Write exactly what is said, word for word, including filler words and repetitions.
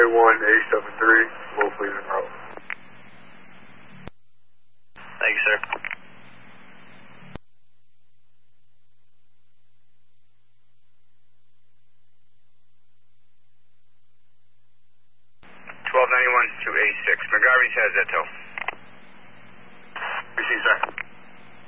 one eight seven three, low please en route. Thank you, sir. twelve ninety-one to eighty-six. McGarvey's has that tow. Receive, sir.